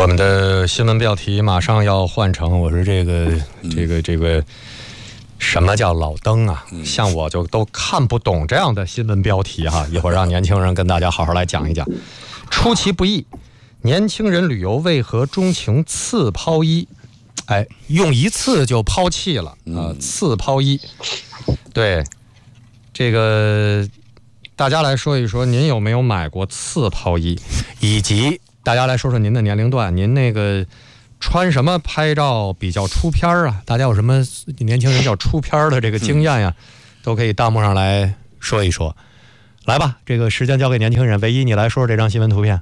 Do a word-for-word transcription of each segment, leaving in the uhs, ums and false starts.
我们的新闻标题马上要换成，我说这个这个这个什么叫老登啊？像我就都看不懂这样的新闻标题哈。一会儿让年轻人跟大家好好来讲一讲。出其不意，年轻人旅游为何钟情次抛一？哎，用一次就抛弃了啊、呃！次抛一，对这个大家来说一说，您有没有买过次抛一？以及大家来说说您的年龄段，您那个穿什么拍照比较出片啊？大家有什么年轻人叫出片的这个经验呀？都可以弹幕上来说一说。来吧，这个时间交给年轻人。唯一，你来说说这张新闻图片。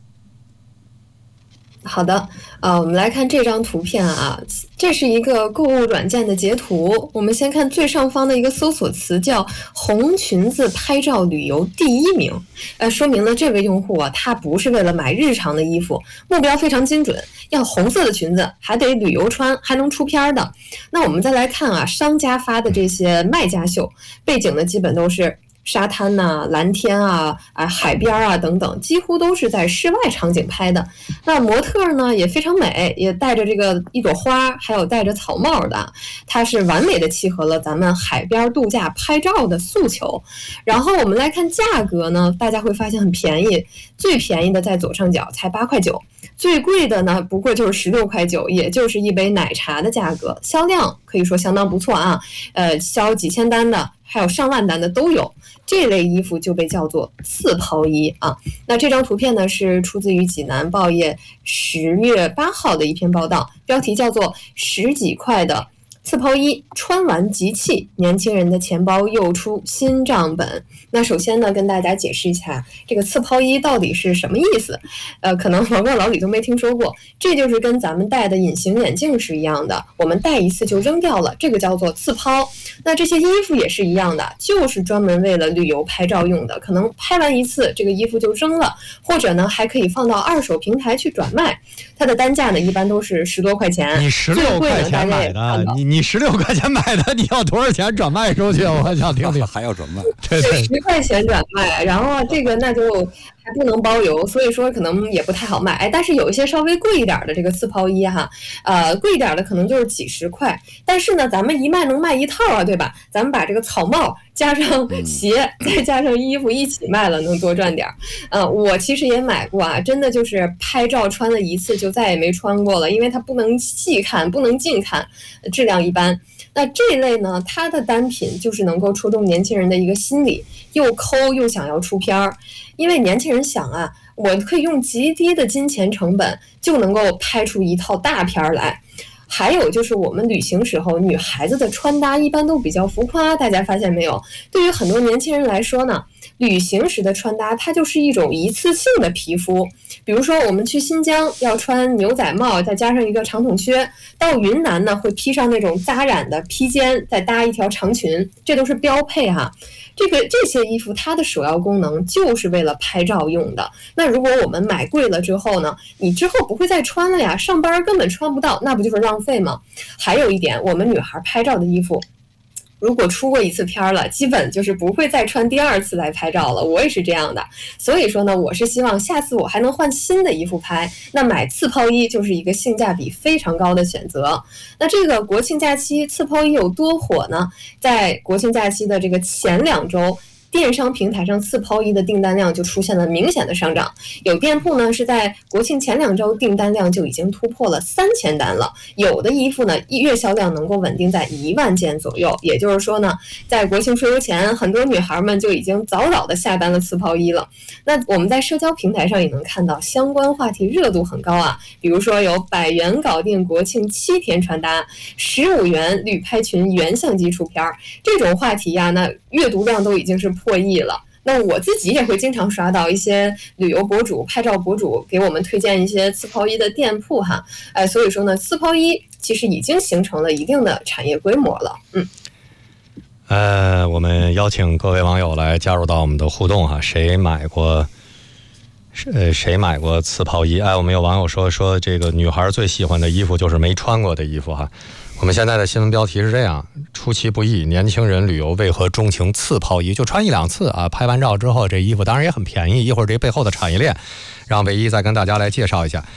好的，呃，我们来看这张图片啊，这是一个购物软件的截图。我们先看最上方的一个搜索词叫“红裙子拍照旅游第一名”，呃，说明了这位用户啊，他不是为了买日常的衣服，目标非常精准，要红色的裙子，还得旅游穿，还能出片的。那我们再来看啊，商家发的这些卖家秀，背景呢基本都是沙滩呐、啊、蓝天啊、啊海边啊等等，几乎都是在室外场景拍的。那模特呢也非常美，也带着这个一朵花，还有戴着草帽的，它是完美的契合了咱们海边度假拍照的诉求。然后我们来看价格呢，大家会发现很便宜，最便宜的在左上角才八块九，最贵的呢不过就是十六块九，也就是一杯奶茶的价格，销量可以说相当不错啊，呃，销几千单的，还有上万单的都有。这类衣服就被叫做次抛衣啊。那这张图片呢是出自于济南报业十月八号的一篇报道，标题叫做十几块的次抛衣穿完即弃，年轻人的钱包又出新账本。那首先呢，跟大家解释一下这个次抛衣到底是什么意思。呃，可能王哥老李都没听说过，这就是跟咱们戴的隐形眼镜是一样的，我们戴一次就扔掉了，这个叫做次抛。那这些衣服也是一样的，就是专门为了旅游拍照用的，可能拍完一次这个衣服就扔了，或者呢还可以放到二手平台去转卖，它的单价呢一般都是十多块钱。 你十六块钱买的，你你十六块钱买的，你要多少钱转卖出去？我想听听。 还要转卖？ 对对， 十块钱转卖，然后这个那就还不能包邮，所以说可能也不太好卖。哎，但是有一些稍微贵一点的这个次抛衣哈，呃，贵一点的可能就是几十块，但是呢，咱们一卖能卖一套啊，对吧？咱们把这个草帽加上鞋，嗯、再加上衣服一起卖了，能多赚点。呃，我其实也买过啊，真的就是拍照穿了一次就再也没穿过了，因为它不能细看，不能近看，质量一般。那这一类呢，它的单品就是能够触动年轻人的一个心理，又抠又想要出片儿。因为年轻人想啊，我可以用极低的金钱成本就能够拍出一套大片儿来。还有就是我们旅行时候，女孩子的穿搭一般都比较浮夸，大家发现没有？对于很多年轻人来说呢，旅行时的穿搭它就是一种一次性的皮肤。比如说我们去新疆要穿牛仔帽，再加上一个长筒靴，到云南呢会披上那种扎染的披肩，再搭一条长裙，这都是标配哈。这个这些衣服它的首要功能就是为了拍照用的。那如果我们买贵了之后呢，你之后不会再穿了呀，上班根本穿不到，那不就是浪费吗？还有一点，我们女孩拍照的衣服如果出过一次片了，基本就是不会再穿第二次来拍照了，我也是这样的。所以说呢，我是希望下次我还能换新的衣服拍，那买次抛衣就是一个性价比非常高的选择。那这个国庆假期次抛衣有多火呢？在国庆假期的这个前两周，电商平台上次抛衣的订单量就出现了明显的上涨，有店铺呢是在国庆前两周订单量就已经突破了三千单了，有的衣服呢月销量能够稳定在一万件左右。也就是说呢，在国庆春游前，很多女孩们就已经早早的下单了次抛衣了。那我们在社交平台上也能看到相关话题热度很高啊，比如说有百元搞定国庆七天穿搭，十五元旅拍群原相机出片，这种话题呀、啊，那阅读量都已经是破亿了。那我自己也会经常刷到一些旅游博主、拍照博主给我们推荐一些次抛衣的店铺哈，哎，所以说呢，次抛衣其实已经形成了一定的产业规模了。嗯， 呃，我们邀请各位网友来加入到我们的互动哈，谁买过？呃，谁买过次抛衣？哎，我们有网友说说这个女孩最喜欢的衣服就是没穿过的衣服哈。我们现在的新闻标题是这样：出其不意，年轻人旅游为何钟情次抛衣？就穿一两次啊，拍完照之后，这衣服当然也很便宜。一会儿这背后的产业链，让唯一再跟大家来介绍一下。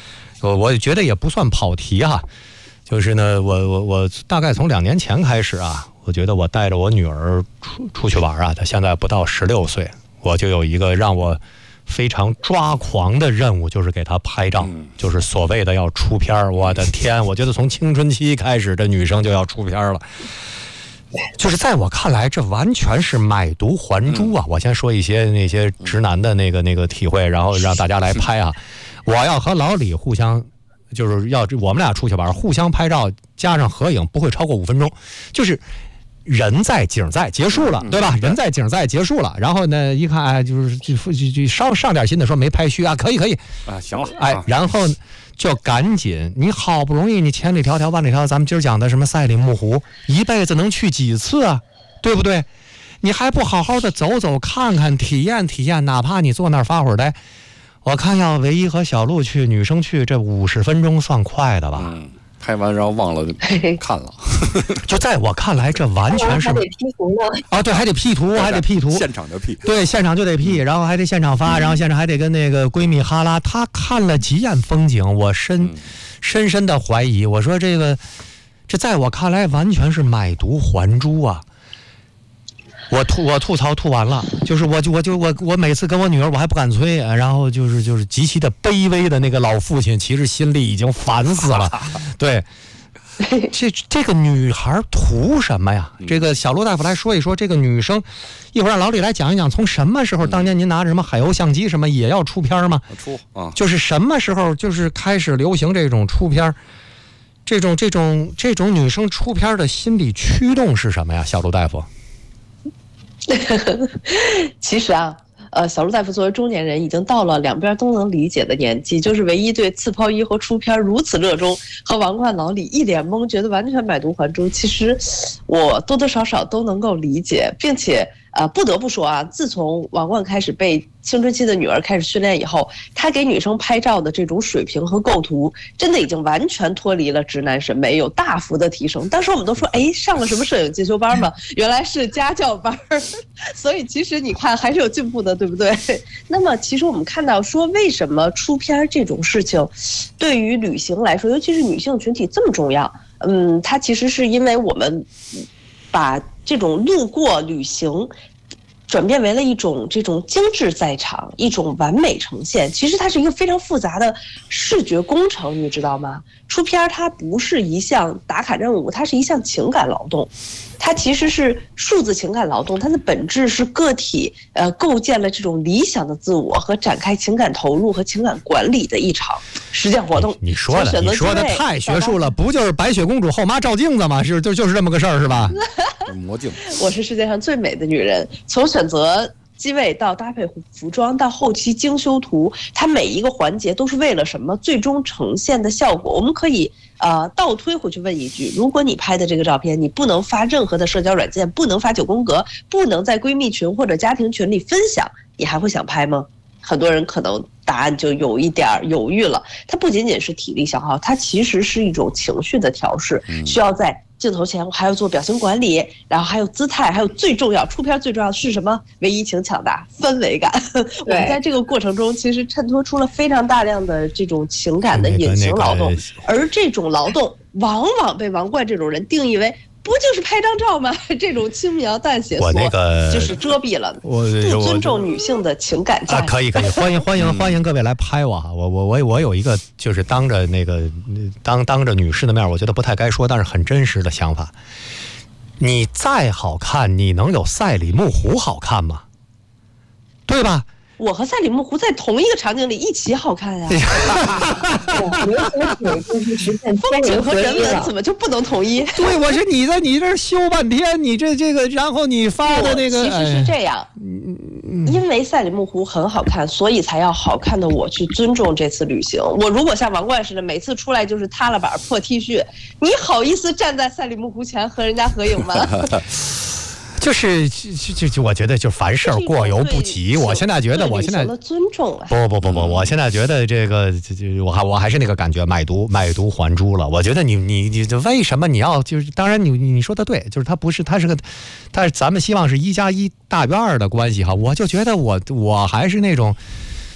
我我觉得也不算跑题哈，就是呢，我我我大概从两年前开始啊，我觉得我带着我女儿出出去玩啊，她现在不到十六岁，我就有一个让我非常抓狂的任务，就是给她拍照，就是所谓的要出片。我的天，我觉得从青春期开始，这女生就要出片了。就是在我看来，这完全是买椟还珠啊！我先说一些那些直男的那个那个体会，然后让大家来拍啊。我要和老李互相，就是要我们俩出去玩，互相拍照加上合影，不会超过五分钟，就是人在景在结束了，对吧？人在景在结束了，然后呢，一看哎，就是就就就稍上点心的说没拍虚啊，可以可以啊，行了， 哎，然后就赶紧，你好不容易你千里迢迢万里迢，咱们今儿讲的什么赛里木湖，一辈子能去几次啊？对不对？你还不好好的走走看看，体验体验，哪怕你坐那儿发会儿呆。我看要唯一和小鹿去，女生去，这五十分钟算快的吧？ 嗯，拍完然后忘了看了。 就在我看来，这完全是还得 P 图呢啊，对，还得 P 图，还得 P 图， 现场就 P， 对，现场就得 P， 然后还得现场发，然后现场还得跟那个闺蜜哈拉。她看了几眼风景，我深深深的怀疑，我说这个，这在我看来完全是买椟还珠啊。我吐我吐槽吐完了，就是我就我就我我每次跟我女儿我还不敢催，然后就是就是极其的卑微的那个老父亲，其实心里已经烦死了。对，这这个女孩图什么呀？这个小陆大夫来说一说，这个女生，一会儿让老李来讲一讲，从什么时候，当年您拿着什么海鸥相机什么也要出片吗？ 出啊， 就是什么时候就是开始流行这种出片，这种这种这种女生出片的心理驱动是什么呀？小陆大夫。 其实啊，呃，小陆大夫作为中年人，已经到了两边都能理解的年纪，就是唯一对刺抛一和出片如此热衷，和王冠老李一脸懵，觉得完全买椟还珠。其实我多多少少都能够理解，并且呃，不得不说啊，自从王冠开始被青春期的女儿开始训练以后，他给女生拍照的这种水平和构图，真的已经完全脱离了直男审美，有大幅的提升。当时我们都说，哎，上了什么摄影进修班吗？原来是家教班。所以其实你看还是有进步的，对不对？那么其实我们看到说，为什么出片这种事情对于旅行来说，尤其是女性群体这么重要？嗯，它其实是因为我们把这种路过旅行转变为了一种这种精致在场，一种完美呈现。其实它是一个非常复杂的视觉工程，你知道吗？出片它不是一项打卡任务，它是一项情感劳动。它其实是数字情感劳动，它的本质是个体呃构建了这种理想的自我和展开情感投入和情感管理的一场实践活动。 你, 你说的，你说的太学术了，不就是白雪公主后妈照镜子吗？是就就是这么个事儿，是吧？ 魔镜， 我是世界上最美的女人，从选择机位到搭配服装到后期精修图，它每一个环节都是为了什么？最终呈现的效果。我们可以呃倒推回去问一句：如果你拍的这个照片，你不能发任何的社交软件，不能发九宫格，不能在闺蜜群或者家庭群里分享，你还会想拍吗？很多人可能答案就有一点犹豫了。它不仅仅是体力消耗，它其实是一种情绪的调试，需要在镜头前还要做表情管理，然后还有姿态，还有最重要，出片最重要的是什么？唯一请抢答，氛围感。我们在这个过程中，其实衬托出了非常大量的这种情感的隐形劳动，而这种劳动往往被王冠这种人定义为。不就是拍张照吗？这种轻描淡写， 我那个就是遮蔽了， 我不尊重女性的情感价值。 啊，可以可以，欢迎欢迎欢迎各位来拍我哈！我我我我有一个就是当着那个当当着女士的面，我觉得不太该说，但是很真实的想法。你再好看，你能有赛里木湖好看吗？对吧？ 我和赛里木湖在同一个场景里一起好看呀、啊！风景和人文怎么就不能统一？ 对，我是你在你这修半天，你这这个，然后你发的那个， 其实是这样，因为赛里木湖很好看，所以才要好看的我去尊重这次旅行。我如果像王冠似的，每次出来就是塌了板破 T 恤，你好意思站在赛里木湖前和人家合影吗？ 就是就就就我觉得就凡事过犹不及。我现在觉得，我现在尊重啊， 不不不不，我现在觉得这个就就我还我还是那个感觉，买椟买椟还珠了。我觉得你你你为什么你要就是当然你你说的对，就是他不是他是个，但是咱们希望是一加一大于二的关系哈。我就觉得我我还是那种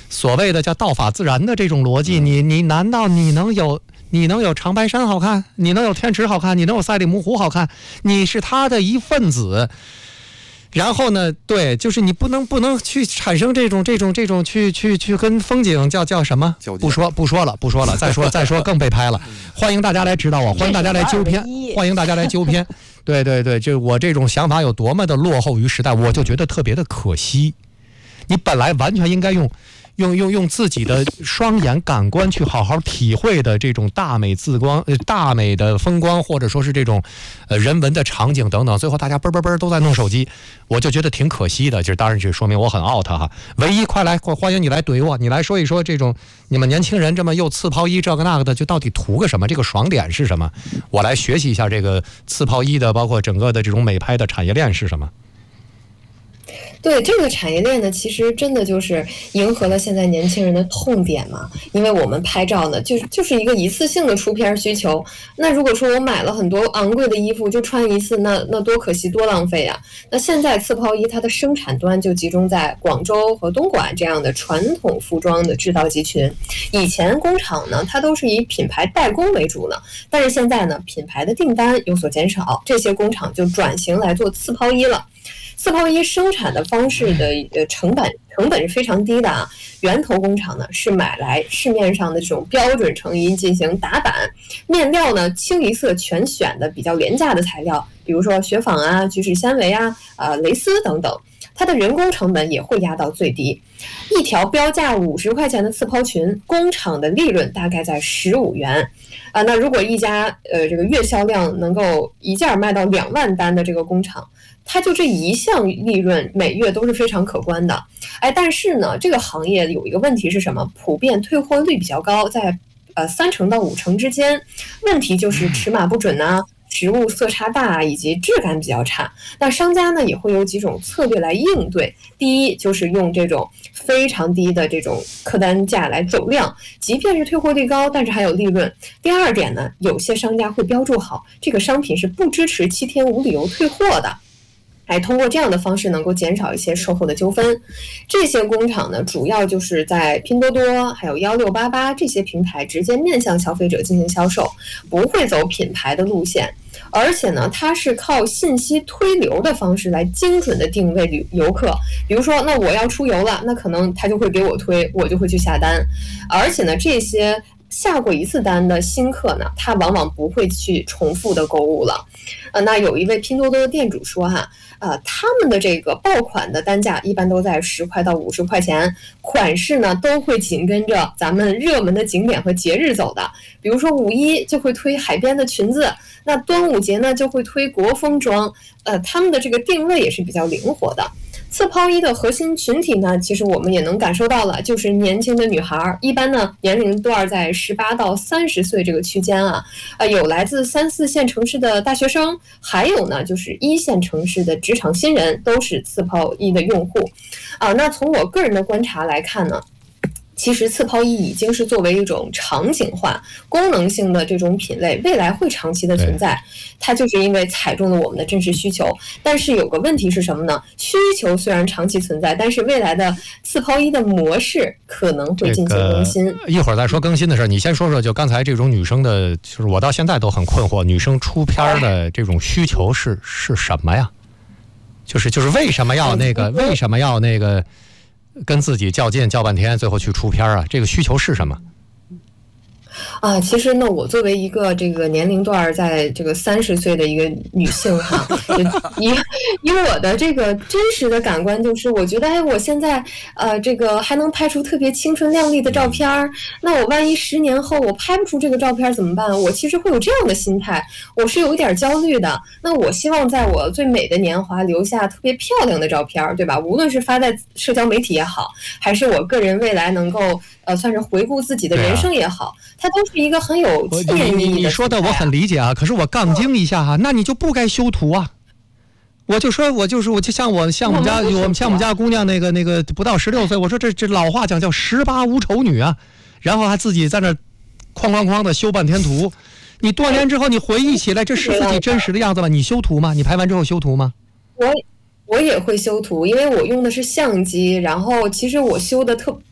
所谓的叫道法自然的这种逻辑，你你难道你能有你能有长白山好看，你能有天池好看，你能有赛里木湖好看，你是他的一份子。然后呢，对，就是你不能不能去产生这种这种这种去去去跟风景叫叫什么？不说不说了不说了，再说再说更被拍了。欢迎大家来指导我，欢迎大家来纠偏，欢迎大家来纠偏。对对对，就我这种想法有多么的落后于时代，我就觉得特别的可惜。你本来完全应该用。用用用自己的双眼感官去好好体会的这种大美自光、呃大美的风光，或者说是这种呃人文的场景等等，最后大家嘣嘣嘣都在弄手机，我就觉得挺可惜的。就是当然这说明我很 out 哈。唯一快来欢迎你来怼我，你来说一说这种你们年轻人这么又刺抛衣这个那个的，就到底图个什么？这个爽点是什么？我来学习一下这个刺抛衣的，包括整个的这种美拍的产业链是什么？ 对，这个产业链呢，其实真的就是迎合了现在年轻人的痛点嘛。因为我们拍照呢，就是就是一个一次性的出片需求。那如果说我买了很多昂贵的衣服就穿一次，那那多可惜，多浪费啊！那现在刺抛衣它的生产端就集中在广州和东莞这样的传统服装的制造集群。以前工厂呢，它都是以品牌代工为主的，但是现在呢，品牌的订单有所减少，这些工厂就转型来做刺抛衣了。刺抛衣生产的方式的呃成本成本是非常低的啊，源头工厂呢是买来市面上的这种标准成衣进行打版，面料呢清一色全选的比较廉价的材料，比如说雪纺啊、聚酯纤维啊、呃蕾丝等等，它的人工成本也会压到最低。一条标价五十块钱的刺抛裙，工厂的利润大概在十五元啊。那如果一家呃这个月销量能够一件卖到两万单的这个工厂，它就这一项利润每月都是非常可观的。哎，但是呢，这个行业有一个问题是什么？普遍退货率比较高，在呃三成到五成之间。问题就是尺码不准啊，实物色差大，以及质感比较差。那商家呢也会有几种策略来应对。第一，就是用这种非常低的这种客单价来走量，即便是退货率高，但是还有利润。第二点呢，有些商家会标注好这个商品是不支持七天无理由退货的。哎，通过这样的方式能够减少一些售后的纠纷。这些工厂呢，主要就是在拼多多还有一六八八这些平台直接面向消费者进行销售，不会走品牌的路线。而且呢，它是靠信息推流的方式来精准的定位游客。比如说，那我要出游了，那可能他就会给我推，我就会去下单。而且呢，这些下过一次单的新客呢，他往往不会去重复的购物了。呃，那有一位拼多多的店主说哈，呃，他们的这个爆款的单价一般都在十块到五十块钱，款式呢都会紧跟着咱们热门的景点和节日走的。比如说五一就会推海边的裙子，那端午节呢就会推国风装，呃，他们的这个定位也是比较灵活的。刺抛衣的核心群体呢，其实我们也能感受到了，就是年轻的女孩，一般呢年龄段在十八到三十岁这个区间啊，呃，有来自三四线城市的大学生，还有呢就是一线城市的职场新人，都是刺抛衣的用户啊。那从我个人的观察来看呢，其实刺抛衣已经是作为一种场景化、功能性的这种品类，未来会长期的存在。它就是因为踩中了我们的真实需求。但是有个问题是什么呢？需求虽然长期存在，但是未来的刺抛衣的模式可能会进行更新。 这个、一会儿再说更新的事儿，你先说说，就刚才这种女生的，就是我到现在都很困惑，女生出片的这种需求是是什么呀？就是就是为什么要那个？为什么要那个？跟自己较劲较半天，最后去出片啊？这个需求是什么？ 啊，其实呢，我作为一个这个年龄段在这个三十岁的一个女性哈，以以我的这个真实的感官，就是我觉得，哎，我现在呃这个还能拍出特别青春靓丽的照片，那我万一十年后我拍不出这个照片怎么办？我其实会有这样的心态，我是有一点焦虑的。那我希望在我最美的年华留下特别漂亮的照片，对吧？无论是发在社交媒体也好，还是我个人未来能够呃算是回顾自己的人生也好，它都是一个很有纪念意义的。 你你说的我很理解啊，可是我杠精一下哈、啊，那你就不该修图啊。我就说，我就是我就像我像我们家我们像我们家姑娘那个那个不到十六岁，我说这这老话讲叫十八无丑女啊，然后还自己在那哐哐哐的修半天图。你多年之后你回忆起来，这是自己真实的样子吗？你修图吗？你拍完之后修图吗？ 我我也会修图，因为我用的是相机，然后其实我修的特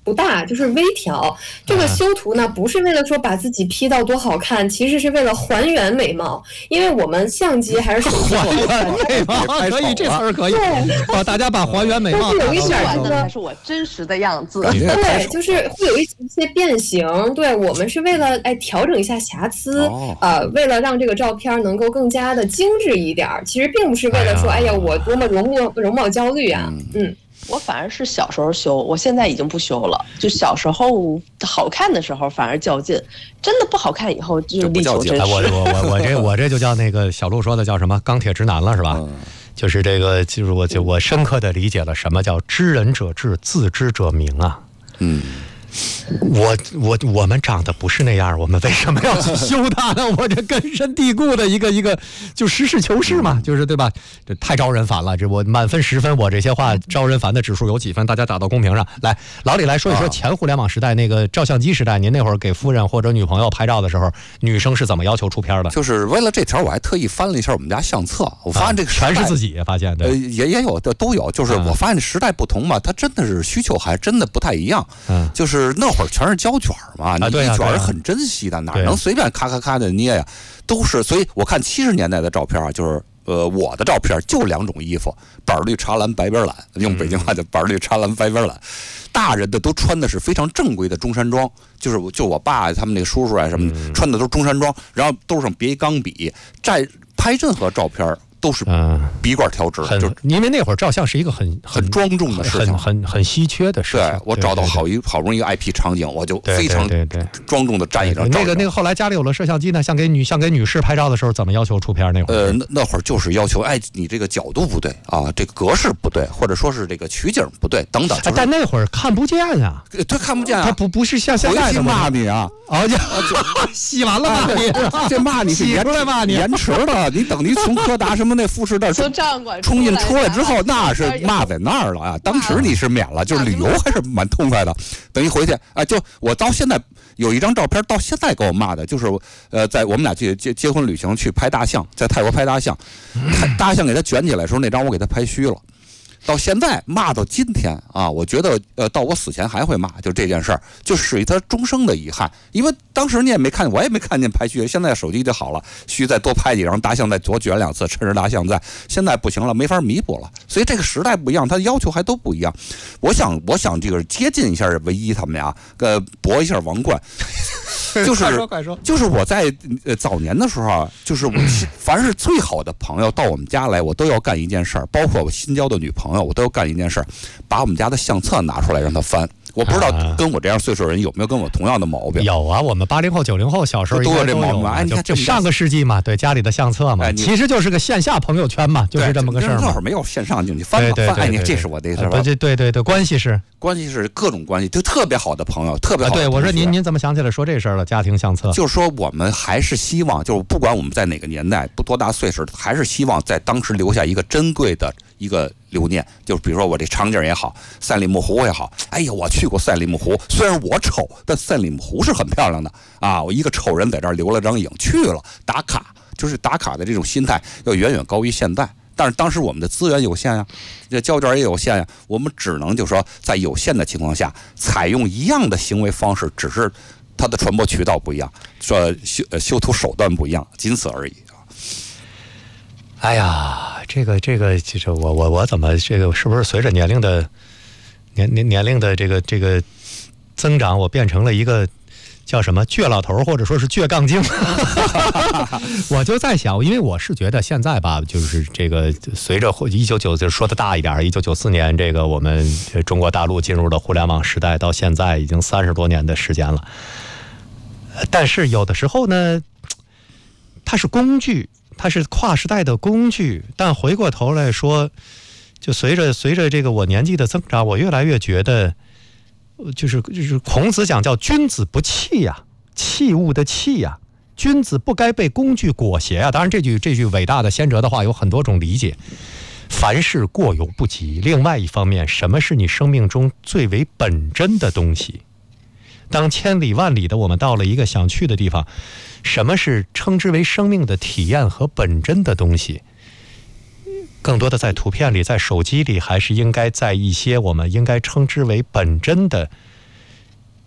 不大，就是微调。这个修图呢，不是为了说把自己 P 到多好看，其实是为了还原美貌。因为我们相机还是手机还原美貌，可以，这词儿可以。哦，大家把还原美貌。 但是有一点这个才是我真实的样子。 对，就是会有一些变形。对，我们是为了哎调整一下瑕疵， 哦、 呃，为了让这个照片能够更加的精致一点。其实并不是为了说，哎呀，我多么容貌容貌焦虑啊，嗯。 我反而是小时候修，我现在已经不修了。就小时候好看的时候反而较劲，真的不好看以后就力求真实。 我我我我这我这就叫那个小鹿说的叫什么钢铁直男了是吧？嗯、就是这个，就是我就我深刻的理解了什么叫知人者智，自知者明啊。嗯。我我我们长得不是那样，我们为什么要去修它呢？我这根深蒂固的一个一个，就实事求是嘛，就是对吧？这太招人烦了。这我满分十分，我这些话招人烦的指数有几分？大家打到公屏上来。老李来说一说前互联网时代那个照相机时代，您那会儿给夫人或者女朋友拍照的时候，女生是怎么要求出片的？ 就是为了这条，我还特意翻了一下我们家相册，我发现这个时代、 啊、全是自己发现的， 呃，也也有的都有。就是我发现时代不同嘛，它真的是需求还真的不太一样。嗯，就是那会儿全是胶卷嘛，你一卷是很珍惜的，哪能随便咔咔咔的捏呀？都是，所以我看七十年代的照片啊，就是呃我的照片就两种衣服，板绿茶蓝白边蓝，用北京话叫板绿茶蓝白边蓝。大人的都穿的是非常正规的中山装，就是就我爸他们那个叔叔啊什么的、嗯、穿的都是中山装，然后兜上别一钢笔，在拍任何照片都是笔管调直， 嗯、就因为那会儿照相是一个很很庄重的事情， 很很很稀缺的事情。 对，我找到好一好容易一个 I P 场景，我就非常庄重的站一张照。 那个那个后来家里有了摄像机呢，像给女像给女士拍照的时候，怎么要求出片？那会儿呃那那会儿就是要求，哎，你这个角度不对啊，这个格式不对，或者说是这个取景不对等等。 就是、但那会儿看不见呀、 啊，他看不见啊， 他不不是像现在的骂你啊， 哦就洗完了骂你， 这骂你是洗出来骂你， 延迟的，你等你从柯达什么那富士那冲印出来之后，那是骂在那儿了啊！当时你是免了，就是旅游还是蛮痛快的。等一回去啊，就我到现在有一张照片，到现在给我骂的，就是呃，在我们俩去结结婚旅行去拍大象，在泰国拍大象，大象给他卷起来的时候，那张我给他拍虚了。到现在骂到今天啊，我觉得呃，到我死前还会骂，就这件事儿，就属于他终生的遗憾。因为当时你也没看，我也没看见拍虚，现在手机就好了，虚再多拍几张大象，再多卷两次，趁着大象在。现在不行了，没法弥补了。所以这个时代不一样，他的要求还都不一样。我想，我想这个接近一下唯一他们俩，呃，搏一下王冠。就是就是我在呃早年的时候啊，就是我凡是最好的朋友到我们家来，我都要干一件事儿，包括我新交的女朋友，我都要干一件事儿，把我们家的相册拿出来让他翻。我不知道跟我这样岁数人有没有跟我同样的毛病？ 有啊，我们八零后、九零后小时候都有这毛病。哎，你看这上个世纪嘛，对家里的相册嘛，其实就是个线下朋友圈嘛，就是这么个事儿。 那会儿没有线上，你翻吧翻，哎，你这是我的是吧？ 对对对对，关系是关系是各种关系，就特别好的朋友，特别好的。 对，我说您您怎么想起来说这事儿了？家庭相册， 就是说我们还是希望，就是不管我们在哪个年代，不多大岁数，还是希望在当时留下一个珍贵的一个留念。就是比如说我这场景也好，赛里木湖也好，哎呀，我去过赛里木湖。虽然我丑，但赛里木湖是很漂亮的啊！我一个丑人在这儿留了张影，去了打卡，就是打卡的这种心态要远远高于现在。但是当时我们的资源有限呀，这胶卷也有限呀，我们只能就是说在有限的情况下，采用一样的行为方式，只是它的传播渠道不一样，说修修图手段不一样，仅此而已。 哎呀，这个这个，其实我我我怎么这个是不是随着年龄的年年年龄的这个这个增长，我变成了一个叫什么倔老头，或者说是倔杠精？我就在想，因为我是觉得现在吧，就是这个随着一九九就说的大一点，一九九四年这个我们中国大陆进入了互联网时代，到现在已经三十多年的时间了。但是有的时候呢，它是工具。它是跨时代的工具，但回过头来说，就随着随着这个我年纪的增长，我越来越觉得，就是就是孔子讲叫君子不器呀，器物的器呀，君子不该被工具裹挟啊。当然，这句这句伟大的先哲的话有很多种理解。凡事过犹不及。另外一方面，什么是你生命中最为本真的东西？当千里万里的我们到了一个想去的地方，什么是称之为生命的体验和本真的东西？更多的在图片里，在手机里，还是应该在一些我们应该称之为本真的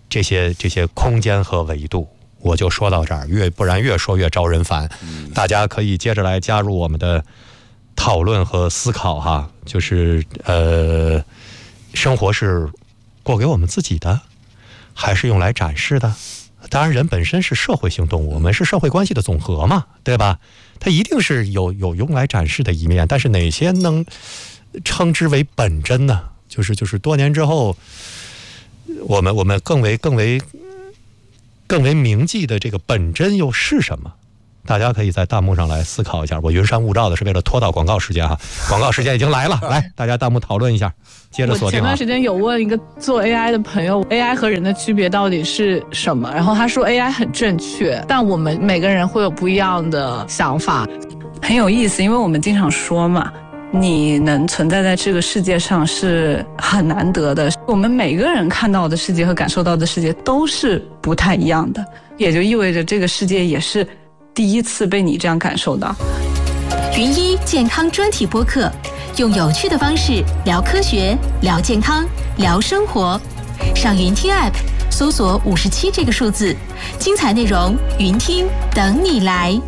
这些这些空间和维度。我就说到这儿，越不然越说越招人烦。大家可以接着来加入我们的讨论和思考哈，就是呃，生活是过给我们自己的，还是用来展示的？当然，人本身是社会性动物，我们是社会关系的总和嘛，对吧？它一定是有有用来展示的一面，但是哪些能称之为本真呢？就是就是多年之后，我们我们更为更为。更为铭记的这个本真又是什么？大家可以在弹幕上来思考一下。我云山雾罩的是为了拖到广告时间哈，广告时间已经来了，来大家弹幕讨论一下，接着锁定。 我前段时间有问一个做 A I 的朋友 ，A I 和人的区别到底是什么？然后他说 A I 很正确，但我们每个人会有不一样的想法，很有意思，因为我们经常说嘛。你能存在在这个世界上是很难得的，我们每个人看到的世界和感受到的世界都是不太一样的，也就意味着这个世界也是第一次被你这样感受到。 云医健康专题播客，用有趣的方式聊科学、聊健康、聊生活。上云听 App 搜索五十七这个数字，精彩内容云听等你来。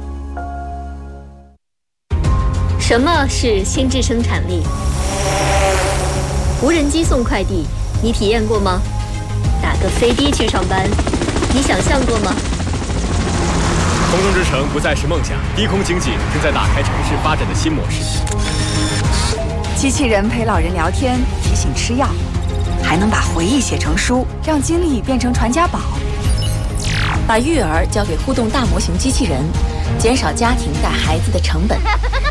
什么是心智生产力？无人机送快递，你体验过吗？打个飞的去上班，你想象过吗？ 空中之城不再是梦想，低空经济正在打开城市发展的新模式。 机器人陪老人聊天，提醒吃药，还能把回忆写成书，让经历变成传家宝。 把育儿交给互动大模型机器人，减少家庭带孩子的成本。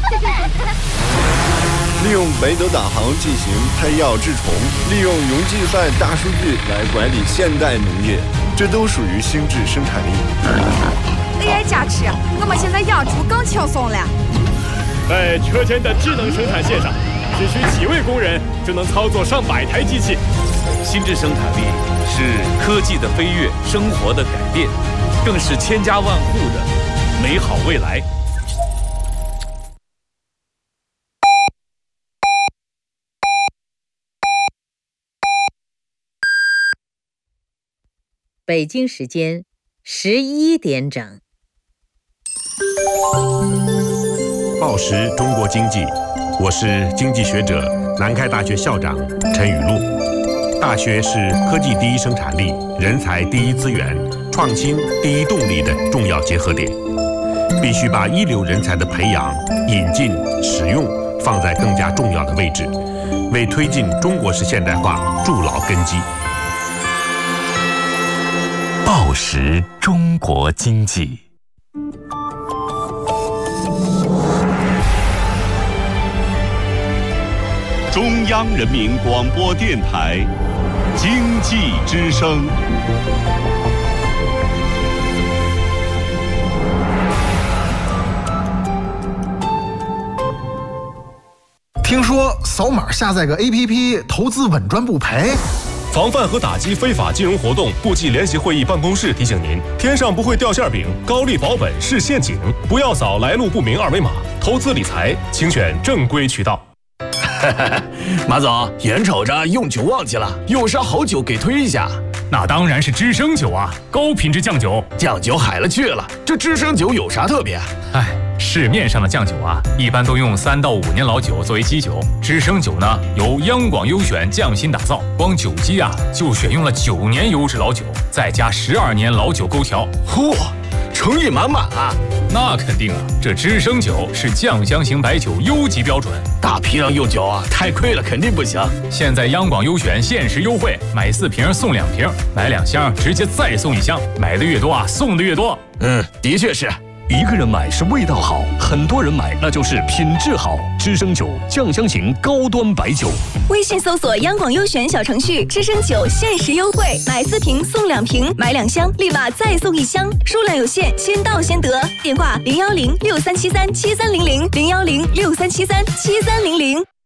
利用北斗导航进行配药治虫，利用云计算大数据来管理现代农业，这都属于心智生产力。 A I 加持，我们现在养猪更轻松了。 在车间的智能生产线上，只需几位工人就能操作上百台机器。 心智生产力是科技的飞跃，生活的改变，更是千家万户的美好未来。 北京时间十一点整。 报时中国经济，我是经济学者、南开大学校长陈雨露。大学是科技第一生产力、人才第一资源、创新第一动力的重要结合点，必须把一流人才的培养、引进、使用放在更加重要的位置，为推进中国式现代化筑牢根基。 报时中国经济。 中央人民广播电台经济之声。 听说扫码下载个 A P P， 投资稳赚不赔。 防范和打击非法金融活动，部际联席会议办公室提醒您：天上不会掉馅饼，高利保本是陷阱，不要扫来路不明二维码。投资理财，请选正规渠道。 马总，眼瞅着用酒旺季了，有啥好酒给推一下？ 那当然是知升酒啊，高品质酱酒。 酱酒海了去了，这知升酒有啥特别？ 哎，市面上的酱酒啊，一般都用三到五年老酒作为基酒，知升酒呢由央广优选匠心打造，光酒基啊就选用了九年优质老酒，再加十二年老酒勾调。 嚯！诚意满满啊！ 那肯定啊，这知升酒是酱香型白酒优级标准， 大批量用酒啊，太贵了，肯定不行。 现在央广优选限时优惠，买四瓶送两瓶，买两箱直接再送一箱，买的越多啊，送的越多。 嗯，的确是。 一个人买是味道好，很多人买那就是品质好。知升酒酱香型高端白酒， 微信搜索央广优选小程序，知升酒限时优惠，买四瓶送两瓶，买两箱立马再送一箱，数量有限，先到先得。电话零幺零六三七三七三零零零幺零六三七三七三零零。